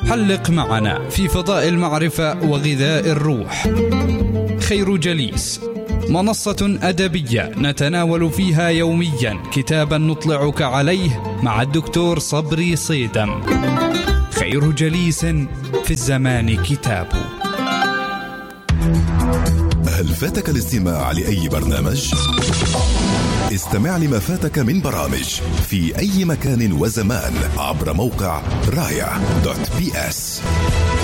حلق معنا في فضاء المعرفة وغذاء الروح. خير جليس، منصة أدبية نتناول فيها يوميا كتابا نطلعك عليه مع الدكتور صبري صيدم. خير جليس في الزمان كتاب. هل فاتك الاستماع لأي برنامج؟ استمع لما فاتك من برامج في أي مكان وزمان عبر موقع رايا.bs.